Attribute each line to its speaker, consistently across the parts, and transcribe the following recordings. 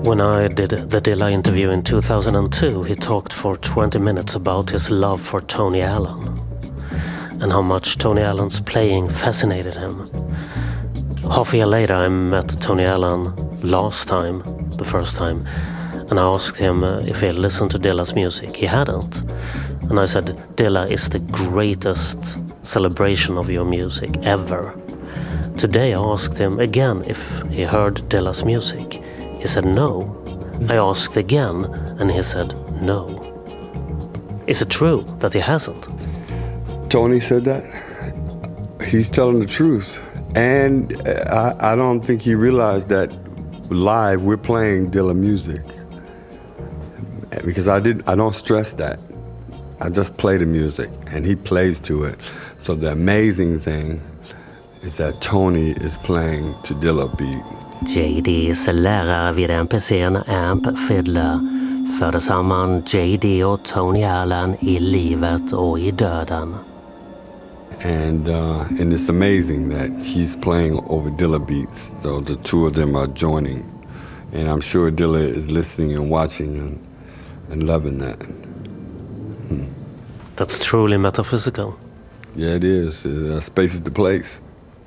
Speaker 1: When I did the Dilla interview in 2002, he talked for 20 minutes about his love for Tony Allen and how much Tony Allen's playing fascinated him. Half a year later, I met Tony Allen the first time, and I asked him if he had listened to Dilla's music. He hadn't. And I said, Dilla is the greatest celebration of your music ever. Today I asked him again if he heard Dilla's music. He said no. I asked again, and he said no. Is it true that he hasn't?
Speaker 2: Tony said that. He's telling the truth. And I don't think he realized that live we're playing Dilla music. Because I don't stress that. I just play the music and he plays to it. So the amazing thing is that Tony is playing to Dilla beat.
Speaker 1: JDs lärare vid MPC:n Amp Fiddler förde samman JD och Tony Allen i livet och i döden.
Speaker 2: And it's amazing that he's playing over Dilla beats. So the two of them are joining. And I'm sure Dilla is listening and watching and loving that.
Speaker 1: That's truly metaphysical.
Speaker 2: Yeah, it is. Space is the place.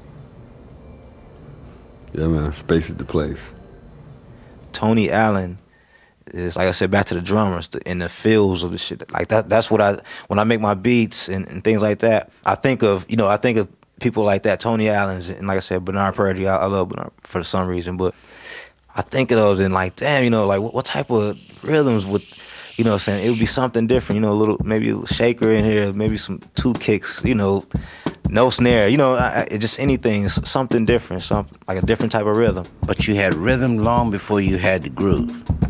Speaker 2: Yeah, man, space is the place.
Speaker 3: Tony Allen is, like I said, back to the drummers in the feels of the shit. Like that's what when I make my beats and things like that, I think of people like that, Tony Allen, and like I said, Bernard Purdie. I love Bernard for some reason, but I think of those and like, damn, like what type of rhythms would, what I'm saying? It would be something different, maybe a little shaker in here, maybe some two kicks, no snare, just anything, something different, like a different type of rhythm.
Speaker 4: But you had rhythm long before you had the groove.